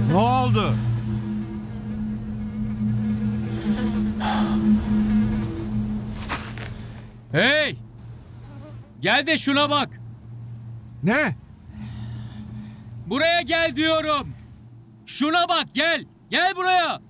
Ne oldu? Hey! Gel de şuna bak. Ne? Buraya gel diyorum. Şuna bak, gel. Gel buraya.